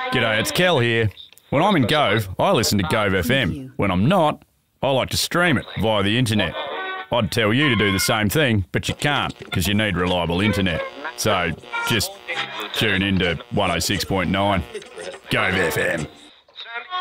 G'day, it's Kel here. When I'm in Gove, I listen to Gove FM. When I'm not, I like to stream it via the internet. I'd tell you to do the same thing, but you can't because you need reliable internet. So just tune in to 106.9 Gove FM.